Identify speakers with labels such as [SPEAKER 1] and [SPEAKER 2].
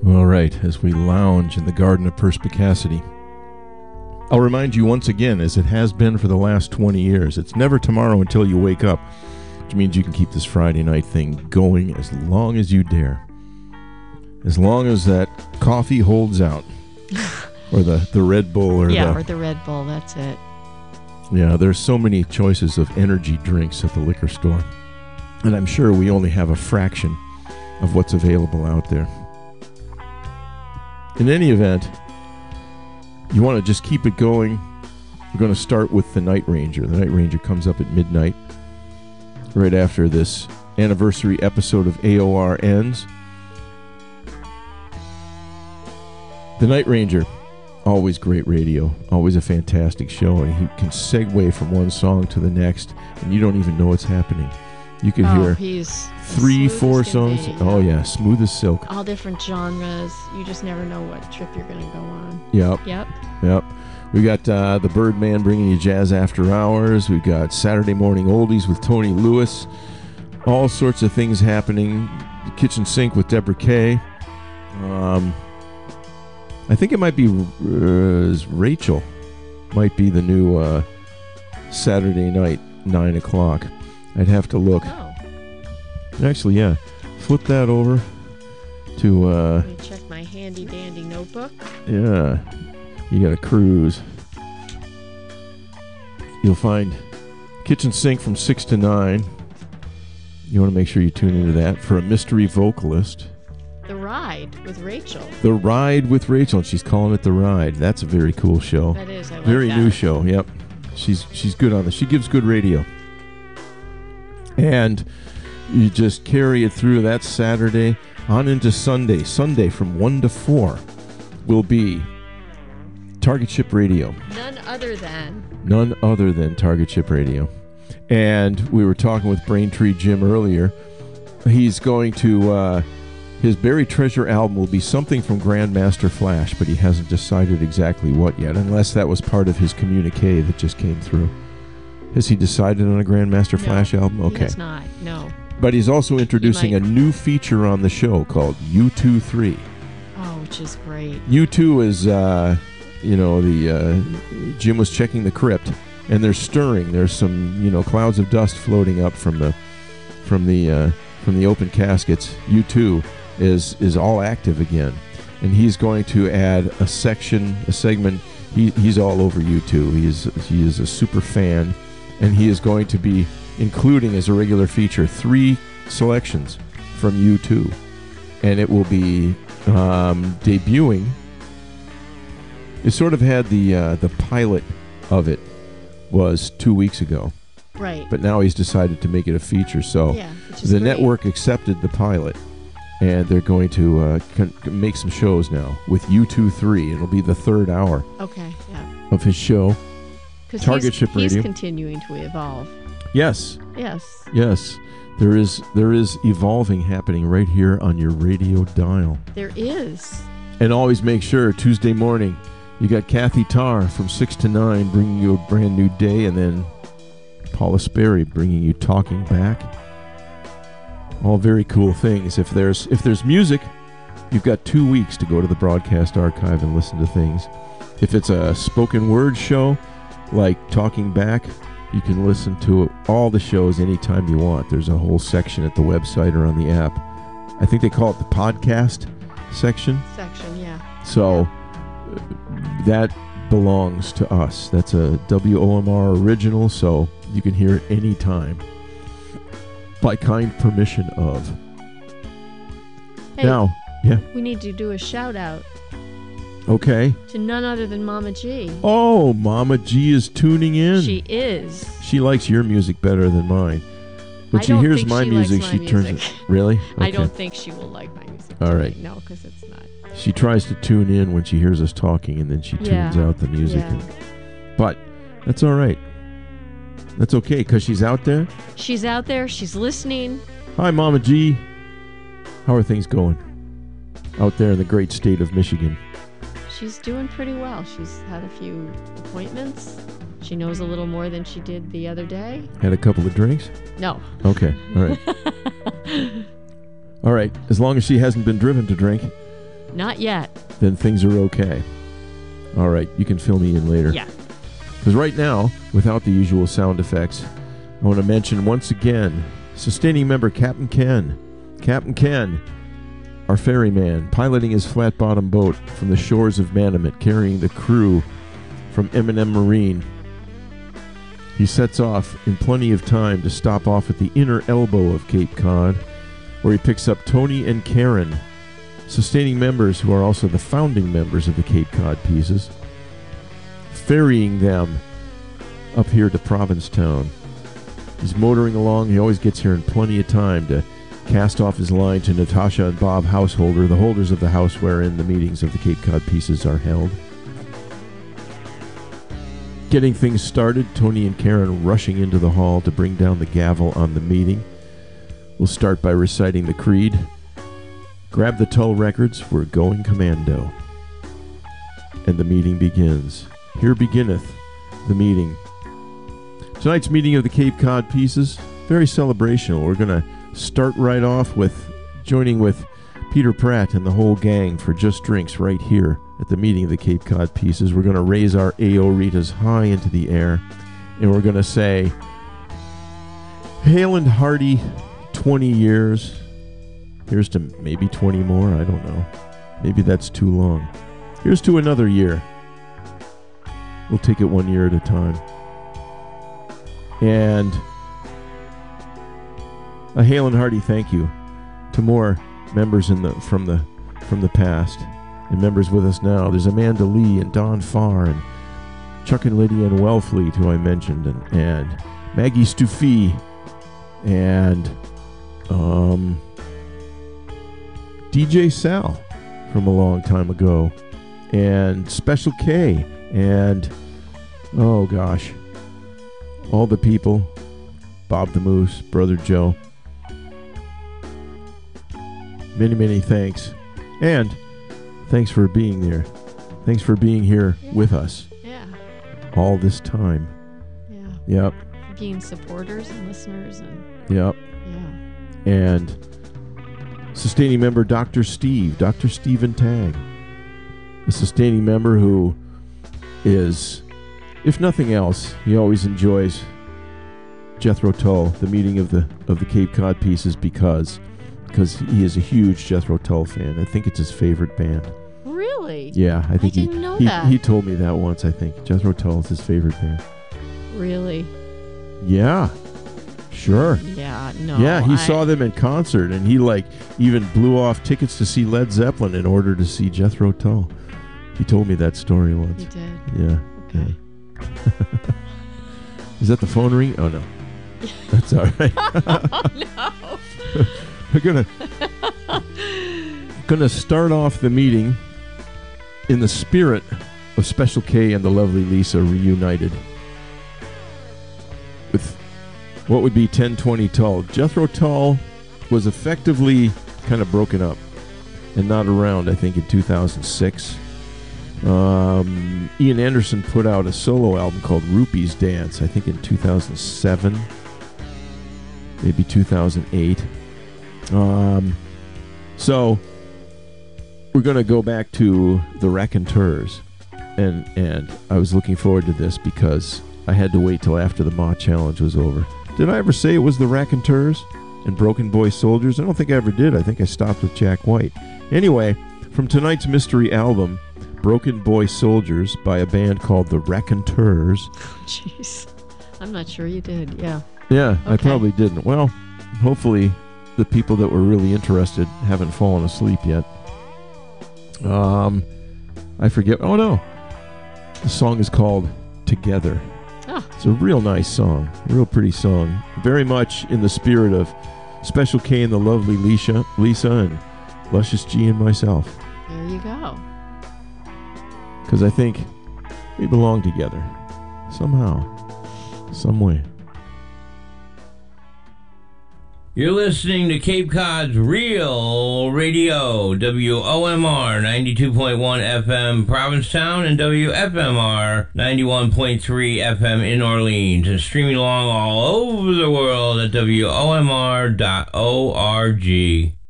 [SPEAKER 1] All right, as we lounge in the Garden of Perspicacity, I'll remind you once again, as it has been for the last 20 years, it's never tomorrow until you wake up, which means you can keep this Friday night thing going as long as you dare. As long as that coffee holds out. Or the Red Bull. Or
[SPEAKER 2] the Red Bull, that's it.
[SPEAKER 1] Yeah, there's so many choices of energy drinks at the liquor store. And I'm sure we only have a fraction of what's available out there. In any event, you want to just keep it going. We're going to start with the Night Ranger. The Night Ranger comes up at midnight, right after this anniversary episode of AOR ends. The Night Ranger, always great radio, always a fantastic show, and he can segue from one song to the next, and you don't even know what's happening. You can hear
[SPEAKER 2] he's
[SPEAKER 1] 3-4 songs. Oh yeah, smooth as silk.
[SPEAKER 2] All different genres. You just never know what trip you're going to go on.
[SPEAKER 1] Yep. We got the Birdman bringing you jazz after hours. We've got Saturday morning oldies with Tony Lewis. All sorts of things happening. The Kitchen Sink with Deborah Kay. I think it might be Rachel. Might be the new Saturday night 9 o'clock. I'd have to look.
[SPEAKER 2] Oh.
[SPEAKER 1] Actually, yeah. Flip that over to...
[SPEAKER 2] Let me check my handy-dandy notebook.
[SPEAKER 1] Yeah. You got a cruise. You'll find Kitchen Sink from 6 to 9. You want to make sure you tune into that for a mystery vocalist.
[SPEAKER 2] The Ride with Rachel.
[SPEAKER 1] The Ride with Rachel, and she's calling it The Ride. That's a very cool show.
[SPEAKER 2] That is. I like
[SPEAKER 1] very
[SPEAKER 2] that.
[SPEAKER 1] New show. Yep. She's good on this. She gives good radio. And you just carry it through that Saturday on into Sunday. Sunday from 1 to 4 will be Target Ship Radio.
[SPEAKER 2] None other than
[SPEAKER 1] Target Ship Radio. And we were talking with Braintree Jim earlier. He's going to... his Buried Treasure album will be something from Grandmaster Flash, but he hasn't decided exactly what yet, unless that was part of his communique that just came through. Has he decided on a Grandmaster Flash album? Okay.
[SPEAKER 2] He has not, no.
[SPEAKER 1] But he's also introducing a new feature on the show called U2-3.
[SPEAKER 2] Oh, which is great.
[SPEAKER 1] U2 is, Jim was checking the crypt, and they're stirring. There's some, clouds of dust floating up from the open caskets. U2 is all active again, and he's going to add a segment. He's all over U2. He is a super fan, and he is going to be including as a regular feature 3 selections from U2, and it will be debuting. It sort of had the pilot of it was 2 weeks ago.
[SPEAKER 2] Right.
[SPEAKER 1] But now he's decided to make it a feature. So the network accepted the pilot, and they're going to make some shows now with U2-3. It'll be the 3rd hour of his show. Target Ship Radio.
[SPEAKER 2] He's continuing to evolve.
[SPEAKER 1] Yes.
[SPEAKER 2] Yes.
[SPEAKER 1] There is evolving happening right here on your radio dial.
[SPEAKER 2] There is.
[SPEAKER 1] And always make sure Tuesday morning you got Kathy Tarr from 6 to 9 bringing you a brand new day, and then Paula Sperry bringing you Talking Back. All very cool things. If there's music, you've got 2 weeks to go to the broadcast archive and listen to things. If it's a spoken word show like Talking Back, you can listen to all the shows anytime you want. There's a whole section at the website or on the app. I think they call it the podcast section.
[SPEAKER 2] Yeah.
[SPEAKER 1] So that belongs to us. That's a WOMR original, so you can hear it anytime by kind permission of.
[SPEAKER 2] Hey,
[SPEAKER 1] now,
[SPEAKER 2] we need to do a shout out.
[SPEAKER 1] Okay.
[SPEAKER 2] To none other than Mama G.
[SPEAKER 1] Oh, Mama G is tuning in.
[SPEAKER 2] She is.
[SPEAKER 1] She likes your music better than mine. When she hears my music, she turns it. Really? Okay.
[SPEAKER 2] I don't think she will like my music.
[SPEAKER 1] All right.
[SPEAKER 2] No, because it's not.
[SPEAKER 1] She tries to tune in when she hears us talking, and then she tunes out the music.
[SPEAKER 2] Yeah.
[SPEAKER 1] But that's all right. That's okay, because she's out there.
[SPEAKER 2] She's out there. She's listening.
[SPEAKER 1] Hi, Mama G. How are things going out there in the great state of Michigan?
[SPEAKER 2] She's doing pretty well. She's had a few appointments. She knows a little more than she did the other day.
[SPEAKER 1] Had a couple of drinks?
[SPEAKER 2] No.
[SPEAKER 1] Okay. All right. All right. As long as she hasn't been driven to drink.
[SPEAKER 2] Not yet.
[SPEAKER 1] then things are okay. All right, you can fill me in later.
[SPEAKER 2] Yeah.
[SPEAKER 1] Because right now, without the usual sound effects, I want to mention once again, sustaining member Captain Ken. Captain Ken, our ferryman, piloting his flat-bottom boat from the shores of Manamet, carrying the crew from M&M Marine. He sets off in plenty of time to stop off at the inner elbow of Cape Cod, where he picks up Tony and Karen, sustaining members who are also the founding members of the Cape Cod Pieces, ferrying them up here to Provincetown. He's motoring along. He always gets here in plenty of time to cast off his line to Natasha and Bob Householder, the holders of the house wherein the meetings of the Cape Cod Pieces are held. Getting things started, Tony and Karen rushing into the hall to bring down the gavel on the meeting. We'll start by reciting the creed. Grab the Tull records, we're going commando. And the meeting begins. Here beginneth the meeting. Tonight's meeting of the Cape Cod Pieces, very celebrational. We're going to start right off with joining with Peter Pratt and the whole gang for Just Drinks right here at the meeting of the Cape Cod Pieces. We're going to raise our Aoritas high into the air, and we're going to say, hail and hearty 20 years. Here's to maybe 20 more, I don't know. Maybe that's too long. Here's to another year. We'll take it 1 year at a time. And a hail and hearty thank you to more members from the past and members with us now. There's Amanda Lee and Don Farr and Chuck and Lydia and Wellfleet, who I mentioned, and Maggie Stuffy and DJ Sal from a long time ago, and Special K, and oh gosh, all the people, Bob the Moose, Brother Joe. Many, many thanks. And thanks for being there. Thanks for being here with us.
[SPEAKER 2] Yeah.
[SPEAKER 1] All this time.
[SPEAKER 2] Yeah.
[SPEAKER 1] Yep.
[SPEAKER 2] Being supporters and listeners and
[SPEAKER 1] Yep.
[SPEAKER 2] yeah.
[SPEAKER 1] And sustaining member Dr. Stephen Tag. A sustaining member who is, if nothing else, he always enjoys Jethro Tull, the meeting of the Cape Cod Pieces, because he is a huge Jethro Tull fan. I think it's his favorite band.
[SPEAKER 2] Really?
[SPEAKER 1] Yeah, I think
[SPEAKER 2] I didn't know that.
[SPEAKER 1] He told me that once, I think. Jethro Tull is his favorite band.
[SPEAKER 2] Really?
[SPEAKER 1] Yeah. Sure.
[SPEAKER 2] Yeah, no.
[SPEAKER 1] Yeah, he saw them in concert, and he even blew off tickets to see Led Zeppelin in order to see Jethro Tull. He told me that story once.
[SPEAKER 2] He did.
[SPEAKER 1] Yeah.
[SPEAKER 2] Okay.
[SPEAKER 1] Yeah. Is that the phone ring? Oh no. That's all right.
[SPEAKER 2] Oh no.
[SPEAKER 1] We're gonna start off the meeting in the spirit of Special K and the lovely Lisa reunited with what would be 1020 Tull. Jethro Tull was effectively kind of broken up and not around, I think, in 2006. Ian Anderson put out a solo album called Rupees Dance, I think in 2007, maybe 2008. So we're going to go back to the Raconteurs, and I was looking forward to this because I had to wait till after the Ma Challenge was over. Did I ever say it was the Raconteurs and Broken Boy Soldiers? I don't think I ever did. I think I stopped with Jack White. Anyway, from tonight's mystery album, Broken Boy Soldiers, by a band called the Raconteurs.
[SPEAKER 2] Jeez. I'm not sure you did, yeah.
[SPEAKER 1] Yeah,
[SPEAKER 2] Okay.
[SPEAKER 1] I probably didn't. Well, hopefully the people that were really interested haven't fallen asleep yet. I forget. Oh, no. The song is called Together.
[SPEAKER 2] Oh.
[SPEAKER 1] It's a real nice song, a real pretty song. Very much in the spirit of Special K and the lovely Lisa and Luscious G and myself.
[SPEAKER 2] There you go.
[SPEAKER 1] Because I think we belong together. Somehow. Some way.
[SPEAKER 3] You're listening to Cape Cod's Real Radio, WOMR 92.1 FM Provincetown and WFMR 91.3 FM in Orleans, and streaming along all over the world at WOMR.org.